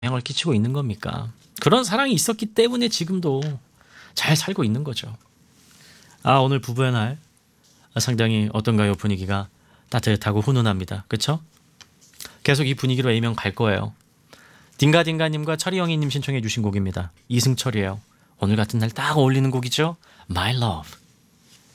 영향을 끼치고 있는 겁니까? 그런 사랑이 있었기 때문에 지금도 잘 살고 있는 거죠. 오늘 부부의 날 상당히 어떤가요? 분위기가 따뜻하고 훈훈합니다. 그렇죠? 계속 이 분위기로 A명 갈 거예요. 딩가딩가님과 철이영희님 신청해 주신 곡입니다. 이승철이에요. 오늘 같은 날 딱 어울리는 곡이죠. My Love.